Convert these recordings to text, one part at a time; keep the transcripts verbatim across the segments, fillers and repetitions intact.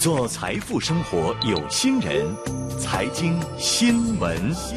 做财富生活有心人，财经新闻。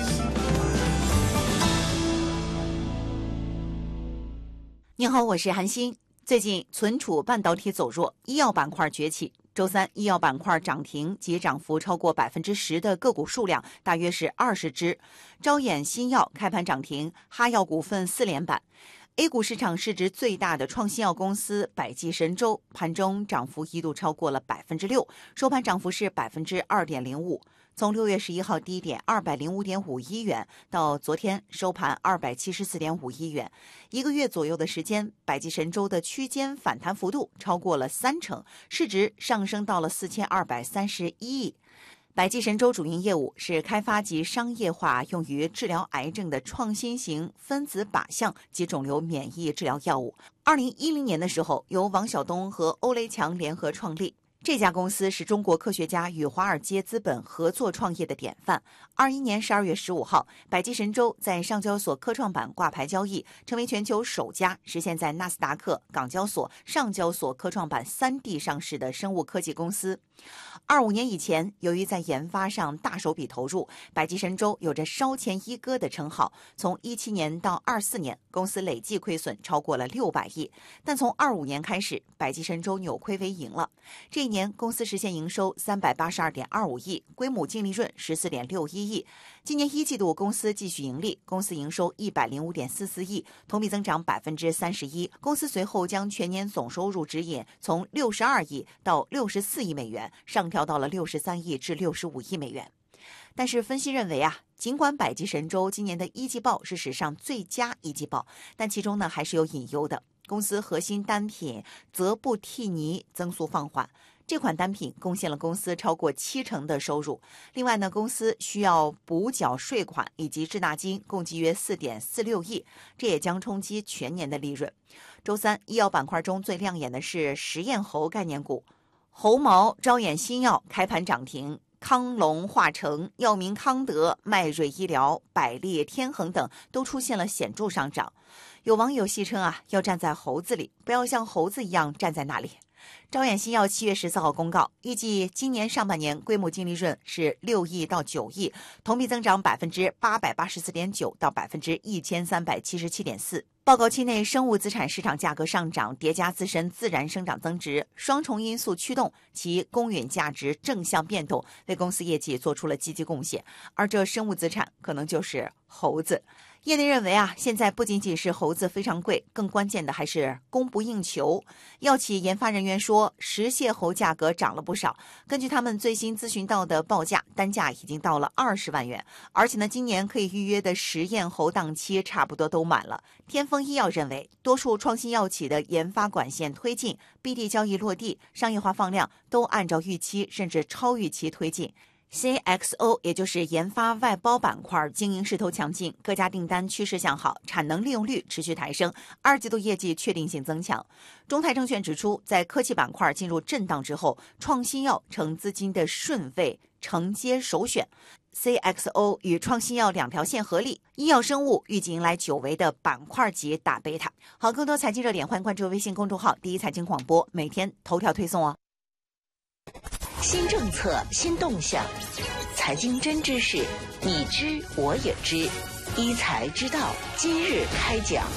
你好，我是韩欣。最近存储半导体走弱，医药板块崛起。周三，医药板块涨停及涨幅超过百分之十的个股数量大约是二十只。招眼新药开盘涨停，哈药股份四连板。A 股市场市值最大的创新药公司百济神州盘中涨幅一度超过了百分之六，收盘涨幅是百分之二点零五。从六月十一号低点二百零五点五一元到昨天收盘二百七十四点五一元，一个月左右的时间，百济神州的区间反弹幅度超过了三成，市值上升到了四千二百三十一亿。百济神州主营业务是开发及商业化用于治疗癌症的创新型分子靶向及肿瘤免疫治疗药物。二零一零年的时候，由王晓东和欧雷强联合创立。这家公司是中国科学家与华尔街资本合作创业的典范。二一年十二月十五号，百济神州在上交所科创板挂牌交易，成为全球首家实现在纳斯达克、港交所、上交所科创板三地上市的生物科技公司。二五年以前，由于在研发上大手笔投入，百济神州有着烧钱一哥的称号。从一七年到二四年，公司累计亏损超过了六百亿。但从二五年开始，百济神州扭亏为盈了。这一年，公司实现营收三百八十二点二五亿，归母净利润十四点六一亿。今年一季度，公司继续盈利，公司营收一百零五点四四亿，同比增长百分之三十一。公司随后将全年总收入指引从六十二亿到六十四亿美元，上调到了六十三亿至六十五亿美元。但是分析认为啊，尽管百济神州今年的一季报是史上最佳一季报，但其中呢还是有隐忧的。公司核心单品泽布替尼增速放缓，这款单品贡献了公司超过七成的收入。另外呢，公司需要补缴税款以及滞纳金，共计约四点四六亿，这也将冲击全年的利润。周三，医药板块中最亮眼的是实验猴概念股，猴毛、招眼新药开盘涨停。康龙化成、药明康德、迈瑞医疗、百利天恒等都出现了显著上涨。有网友戏称啊，要站在猴子里，不要像猴子一样站在那里。招眼新药七月十四号公告，预计今年上半年归母净利润是六亿到九亿，同比增长百分之八百八十四点九到百分之一千三百七十七点四。报告期内，生物资产市场价格上涨叠加自身自然生长增值，双重因素驱动其公允价值正向变动，为公司业绩做出了积极贡献。而这生物资产可能就是猴子。业内认为啊，现在不仅仅是猴子非常贵，更关键的还是供不应求。药企研发人员说，食蟹猴价格涨了不少。根据他们最新咨询到的报价，单价已经到了二十万元。而且呢，今年可以预约的实验猴档期差不多都满了。天风医药认为，多数创新药企的研发管线推进、B D 交易落地、商业化放量都按照预期甚至超预期推进。C X O 也就是研发外包板块经营势头强劲，各家订单趋势向好，产能利用率持续抬升，二季度业绩确定性增强。中泰证券指出，在科技板块进入震荡之后，创新药成资金的顺位承接首选。C X O 与创新药两条线合力，医药生物预计迎来久违的板块级大贝塔。好，更多财经热点欢迎关注微信公众号第一财经广播，每天头条推送哦。 新政策，新动向，财经真知识，你知我也知，一财知道今日开讲。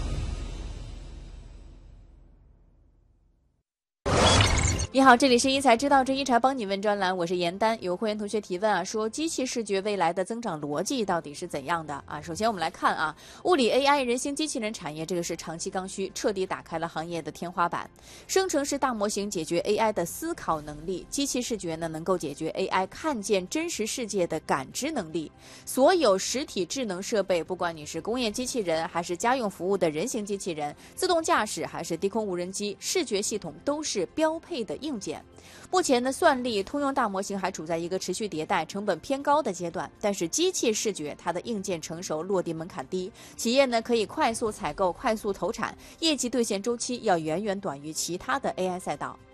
你好，这里是一财知道之一财帮你问专栏，我是严丹。有会员同学提问啊，说机器视觉未来的增长逻辑到底是怎样的啊？首先我们来看啊，物理 A I 人形机器人产业这个是长期刚需，彻底打开了行业的天花板。生成式大模型解决 A I 的思考能力，机器视觉呢能够解决 A I 看见真实世界的感知能力。所有实体智能设备，不管你是工业机器人还是家用服务的人形机器人，自动驾驶还是低空无人机，视觉系统都是标配的硬件。目前的算力通用大模型还处在一个持续迭代、成本偏高的阶段，但是机器视觉它的硬件成熟，落地门槛低，企业呢可以快速采购、快速投产，业绩兑现周期要远远短于其他的 A I 赛道。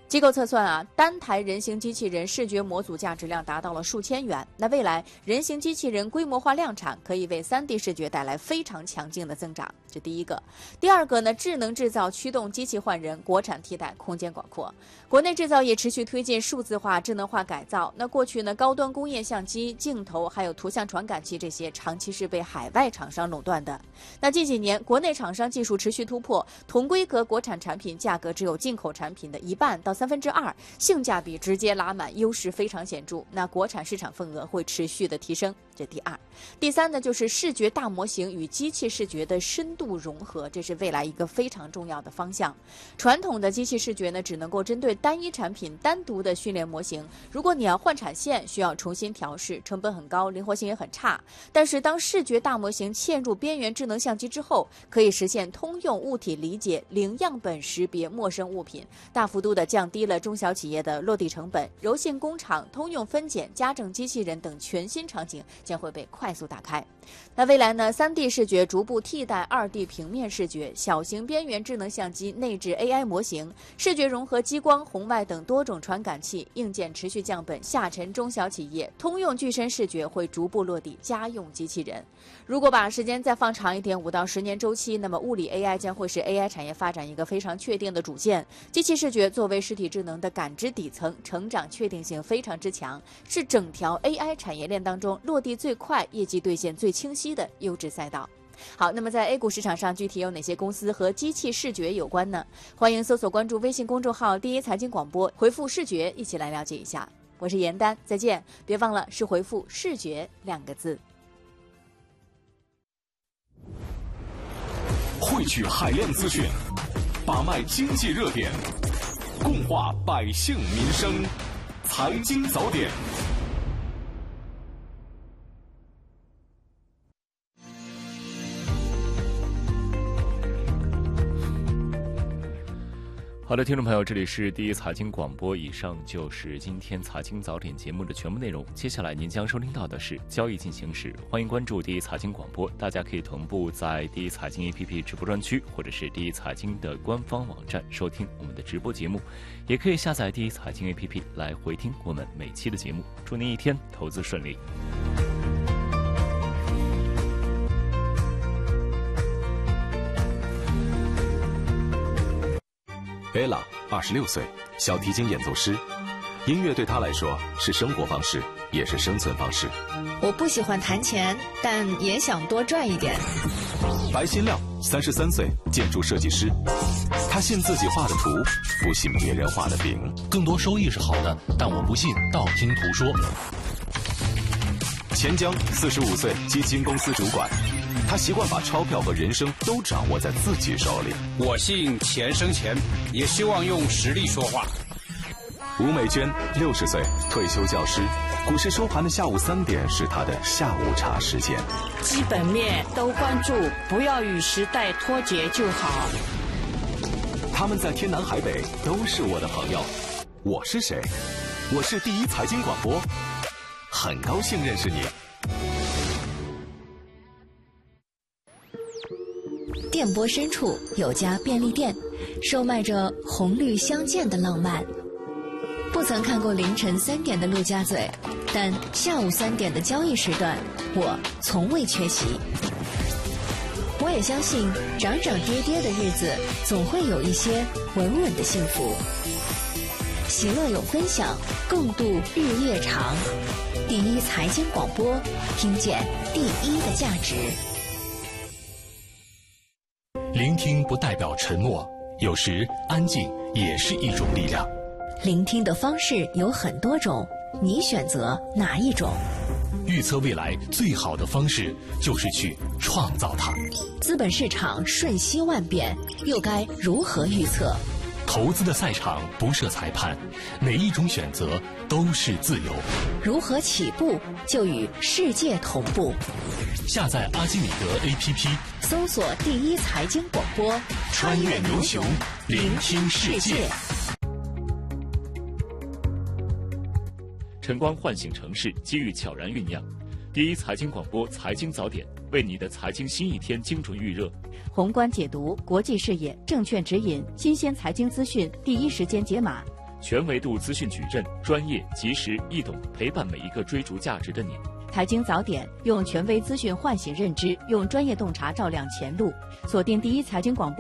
机构测算啊，单台人形机器人视觉模组价值量达到了数千元。那未来人形机器人规模化量产，可以为 三 D 视觉带来非常强劲的增长。这第一个。第二个呢，智能制造驱动机器换人，国产替代空间广阔。国内制造业持续推进数字化、智能化改造。那过去呢，高端工业相机、镜头还有图像传感器这些，长期是被海外厂商垄断的。那近几年，国内厂商技术持续突破，同规格国产产品价格只有进口产品的一半到三分之二，性价比直接拉满，优势非常显著。那国产市场份额会持续的提升。这第二。第三呢，就是视觉大模型与机器视觉的深度融合，这是未来一个非常重要的方向。传统的机器视觉呢，只能够针对单一产品单独的训练模型，如果你要换产线，需要重新调试，成本很高，灵活性也很差。但是当视觉大模型嵌入边缘智能相机之后，可以实现通用物体理解、零样本识别陌生物品，大幅度的降低了中小企业的落地成本。柔性工厂、通用分拣、家政机器人等全新场景将会被快速打开。那未来呢 ，三 D 视觉逐步替代二 D 平面视觉，小型边缘智能相机内置 A I 模型，视觉融合激光、红外等多种传感器，硬件持续降本，下沉中小企业。通用具身视觉会逐步落地家用机器人。如果把时间再放长一点，五到十年周期，那么物理 A I 将会是 A I 产业发展一个非常确定的主线。机器视觉作为实体智能的感知底层，成长确定性非常之强，是整条 A I 产业链当中落地最快、业绩兑现最清晰的优质赛道。好，那么在 A 股市场上，具体有哪些公司和机器视觉有关呢？欢迎搜索关注微信公众号第一财经广播，回复视觉一起来了解一下。我是严丹，再见，别忘了是回复视觉两个字。 汇聚海量资讯，把脉经济热点，共话百姓民生，财经早点。 好的，听众朋友，这里是第一财经广播，以上就是今天财经早点节目的全部内容。接下来您将收听到的是交易进行时，欢迎关注第一财经广播，大家可以同步在第一财经 A P P 直播专区，或者是第一财经的官方网站收听我们的直播节目，也可以下载第一财经 A P P 来回听我们每期的节目。祝您一天投资顺利。 贝拉二十六岁，小提琴演奏师。音乐对他来说是生活方式，也是生存方式。 我不喜欢弹钱，但也想多赚一点。 白新亮三十三岁，建筑设计师。他信自己画的图，不信别人画的饼。 更多收益是好的，但我不信道听途说。 钱江四十五岁，基金公司主管。他习惯把钞票和人生都掌握在自己手里。 我信钱生钱，也希望用实力说话。 吴美娟六十岁，退休教师。股市收盘的下午三点是他的下午茶时间。 基本面都关注，不要与时代脱节就好。 他们在天南海北都是我的朋友。我是谁？我是第一财经广播，很高兴认识你。 电波深处有家便利店，售卖着红绿相间的浪漫。不曾看过凌晨三点的陆家嘴，但下午三点的交易时段，我从未缺席。我也相信，涨涨跌跌的日子，总会有一些稳稳的幸福。喜乐有分享，共度日夜长。第一财经广播，听见第一的价值。 聆听不代表沉默，有时安静也是一种力量。 聆听的方式有很多种，你选择哪一种？ 预测未来最好的方式就是去创造它。 资本市场瞬息万变，又该如何预测？ 投资的赛场不设裁判，每一种选择都是自由。 如何起步就与世界同步？ 下载阿基米德 A P P， 搜索第一财经广播， 穿越牛熊，聆听世界。 晨光唤醒城市，机遇悄然酝酿。第一财经广播财经早点，为你的财经新一天精准预热。 宏观解读，国际视野，证券指引，新鲜财经资讯第一时间解码。 全维度资讯矩阵，专业、及时、易懂，陪伴每一个追逐价值的你。 财经早点，用权威资讯唤醒认知，用专业洞察照亮前路。锁定第一财经广播。